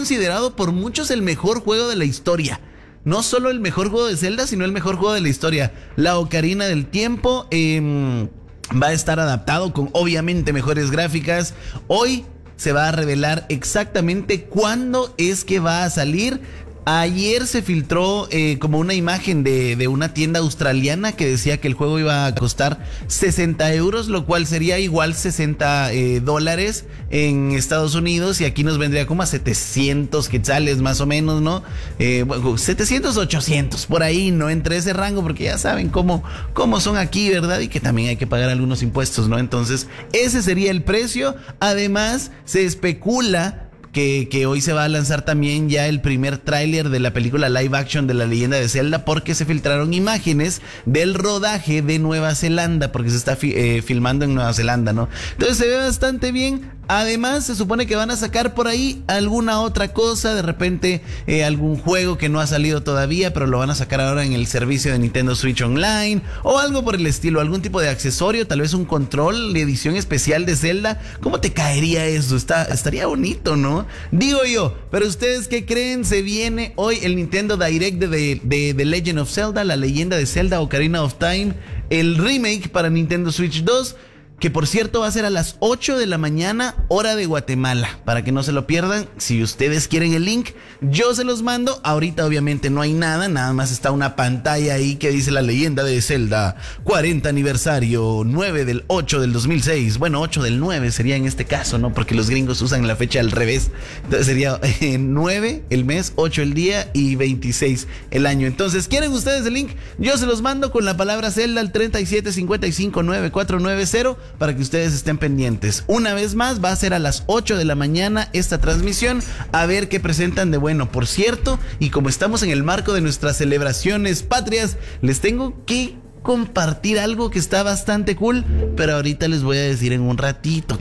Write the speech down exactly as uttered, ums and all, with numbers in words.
considerado por muchos el mejor juego de la historia. No solo el mejor juego de Zelda, sino el mejor juego de la historia. La Ocarina del Tiempo eh, va a estar adaptado con obviamente mejores gráficas. Hoy se va a revelar exactamente cuándo es que va a salir. Ayer se filtró eh, como una imagen de, de una tienda australiana que decía que el juego iba a costar sesenta euros, lo cual sería igual sesenta eh, dólares en Estados Unidos, y aquí nos vendría como a setecientos quetzales más o menos, ¿no? Eh, bueno, setecientos, ochocientos, por ahí, ¿no? Entre ese rango, porque ya saben cómo, cómo son aquí, ¿verdad? Y que también hay que pagar algunos impuestos, ¿no? Entonces, ese sería el precio. Además, se especula Que, que hoy se va a lanzar también ya el primer tráiler de la película live action de La Leyenda de Zelda, porque se filtraron imágenes del rodaje de Nueva Zelanda, porque se está fi eh, filmando en Nueva Zelanda, ¿no? Entonces se ve bastante bien. Además, se supone que van a sacar por ahí alguna otra cosa, de repente eh, algún juego que no ha salido todavía, pero lo van a sacar ahora en el servicio de Nintendo Switch Online, o algo por el estilo, algún tipo de accesorio, tal vez un control de edición especial de Zelda. ¿Cómo te caería eso? Está, estaría bonito, ¿no? Digo yo, pero ¿ustedes qué creen? Se viene hoy el Nintendo Direct de, de, de The Legend of Zelda, La Leyenda de Zelda, Ocarina of Time, el remake para Nintendo Switch dos, que por cierto va a ser a las ocho de la mañana, hora de Guatemala, para que no se lo pierdan. Si ustedes quieren el link, yo se los mando. Ahorita obviamente no hay nada, nada más está una pantalla ahí que dice La Leyenda de Zelda, cuarenta aniversario, nueve del ocho del dos mil seis. Bueno, ocho del nueve sería en este caso, ¿no? Porque los gringos usan la fecha al revés. Entonces sería eh, nueve el mes, ocho el día y veintiséis el año. Entonces, ¿quieren ustedes el link? Yo se los mando con la palabra Zelda al treinta y siete cincuenta y cinco nueve cuatro nueve cero, para que ustedes estén pendientes. Una vez más, va a ser a las ocho de la mañana esta transmisión, a ver qué presentan de bueno. Por cierto, y como estamos en el marco de nuestras celebraciones patrias, les tengo que compartir algo que está bastante cool, pero ahorita les voy a decir en un ratito.